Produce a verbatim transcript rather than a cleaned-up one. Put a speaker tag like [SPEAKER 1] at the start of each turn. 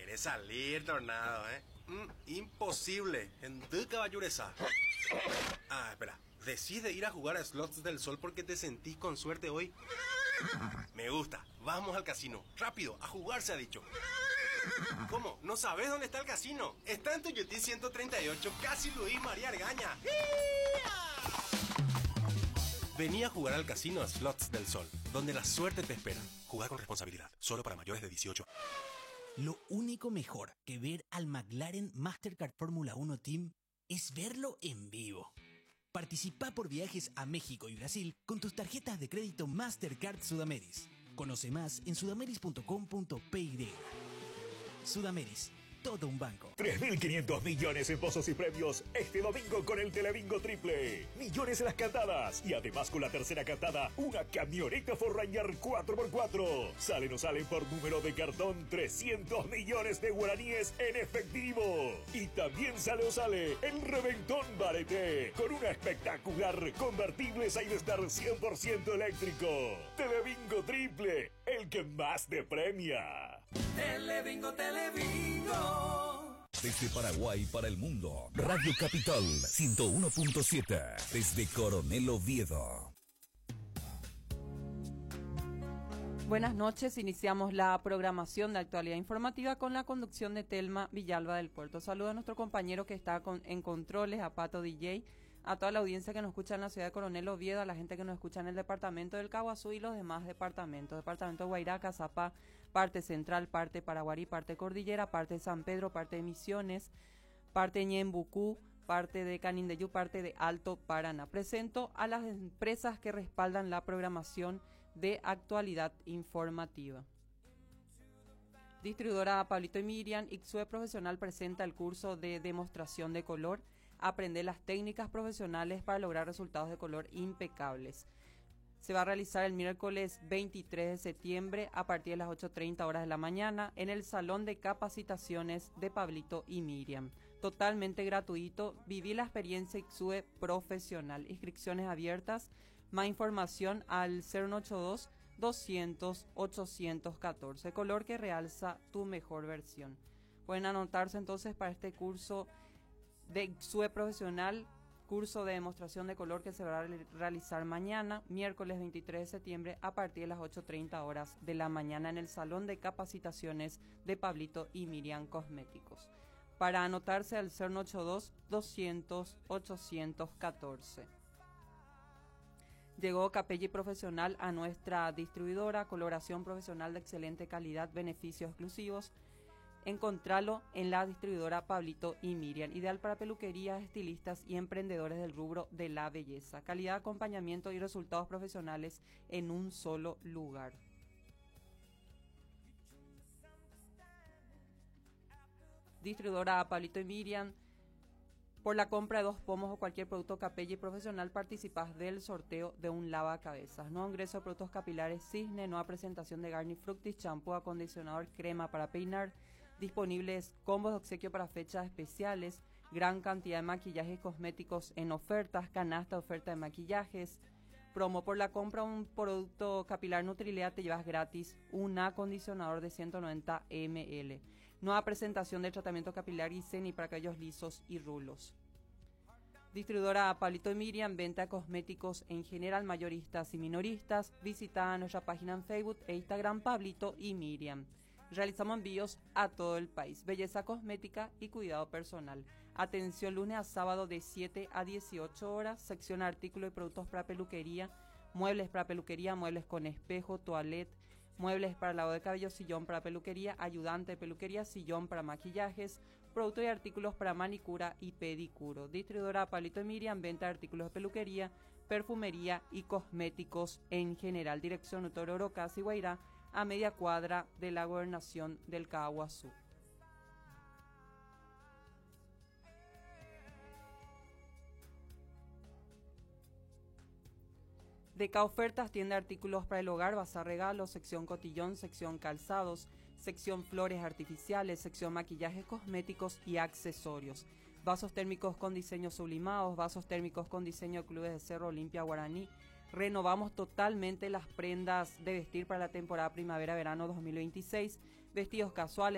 [SPEAKER 1] querés salir, Tornado, ¿eh? Mm, imposible. En tu caballureza. Ah, espera. ¿Decís de ir a jugar a Slots del Sol porque te sentís con suerte hoy? Me gusta. Vamos al casino. Rápido, a jugar se ha dicho. ¿Cómo? ¿No sabes dónde está el casino? Está en Tuyutí ciento treinta y ocho, casi Luis María Argaña. Vení a jugar al casino Slots del Sol, donde la suerte te espera. Jugar con responsabilidad, solo para mayores de dieciocho.
[SPEAKER 2] Lo único mejor que ver al McLaren Mastercard Fórmula uno Team es verlo en vivo. Participa por viajes a México y Brasil con tus tarjetas de crédito Mastercard Sudameris. Conoce más en sudameris punto com punto pe y. Sudameris, todo un banco.
[SPEAKER 3] tres mil quinientos millones en pozos y premios este domingo con el Telebingo Triple. Millones en las cantadas y además con la tercera cantada, una camioneta Ford Ranger cuatro por cuatro. Salen o salen por número de cartón trescientos millones de guaraníes en efectivo. Y también sale o sale el Reventón Barete con una espectacular convertible Sidestar cien por ciento eléctrico. Telebingo Triple, el que más te premia.
[SPEAKER 4] Telebingo, Telebingo.
[SPEAKER 5] Desde Paraguay para el mundo, Radio Capital ciento uno punto siete. Desde Coronel Oviedo.
[SPEAKER 6] Buenas noches, iniciamos la programación de actualidad informativa con la conducción de Telma Villalba del Puerto. Saludo a nuestro compañero que está con, en controles, a Pato D J, a toda la audiencia que nos escucha en la ciudad de Coronel Oviedo, a la gente que nos escucha en el departamento del Caguazú y los demás departamentos. Departamento de Guairá, Zapá, parte central, parte Paraguarí, parte Cordillera, parte de San Pedro, parte de Misiones, parte de Ñembucú, parte de Canindeyú, parte de Alto Paraná. Presento a las empresas que respaldan la programación de actualidad informativa. Distribuidora Pablito y Miriam, Ixue Profesional presenta el curso de demostración de color. Aprender las técnicas profesionales para lograr resultados de color impecables. Se va a realizar el miércoles veintitrés de septiembre a partir de las ocho treinta horas de la mañana en el Salón de Capacitaciones de Pablito y Miriam. Totalmente gratuito. Viví la experiencia Ixue Profesional. Inscripciones abiertas. Más información al cero uno ocho dos, doscientos, ochocientos catorce. Color que realza tu mejor versión. Pueden anotarse entonces para este curso de Ixue Profesional, curso de demostración de color que se va a realizar mañana, miércoles veintitrés de septiembre, a partir de las ocho treinta horas de la mañana en el Salón de Capacitaciones de Pablito y Miriam Cosméticos. Para anotarse al cero uno ocho dos, doscientos, ochocientos catorce. Llegó Capelli Profesional a nuestra distribuidora, coloración profesional de excelente calidad, beneficios exclusivos. Encontralo en la distribuidora Pablito y Miriam, ideal para peluquerías, estilistas y emprendedores del rubro de la belleza. Calidad, acompañamiento y resultados profesionales en un solo lugar. Distribuidora Pablito y Miriam. Por la compra de dos pomos o cualquier producto Capelli Profesional participás del sorteo de un lavacabezas. No ingreso de productos capilares Cisne, nueva presentación de Garni Fructis, champú, acondicionador, crema para peinar. Disponibles combos de obsequio para fechas especiales, gran cantidad de maquillajes cosméticos en ofertas, canasta de oferta de maquillajes. Promo por la compra de un producto capilar Nutrilea te llevas gratis un acondicionador de ciento noventa mililitros. Nueva presentación del tratamiento capilar Giseni para cabellos lisos y rulos. Distribuidora Pablito y Miriam, venta de cosméticos en general, mayoristas y minoristas. Visita nuestra página en Facebook e Instagram Pablito y Miriam. Realizamos envíos a todo el país. Belleza cosmética y cuidado personal. Atención lunes a sábado de siete a dieciocho horas. Sección artículos y productos para peluquería. Muebles para peluquería, muebles con espejo, toilette, muebles para lavado de cabello, sillón para peluquería, ayudante de peluquería, sillón para maquillajes, productos y artículos para manicura y pedicuro. Distribuidora Pablito y Miriam, venta de artículos de peluquería, perfumería y cosméticos en general. Dirección Doctor Oro, Casi Guairá, a media cuadra de la gobernación del Caguazú. D K Ofertas, tienda de artículos para el hogar, bazar regalos, sección cotillón, sección calzados, sección flores artificiales, sección maquillajes cosméticos y accesorios. Vasos térmicos con diseños sublimados, vasos térmicos con diseño de clubes de Cerro Olimpia Guaraní. Renovamos totalmente las prendas de vestir para la temporada primavera-verano dos mil veintiséis, vestidos casuales,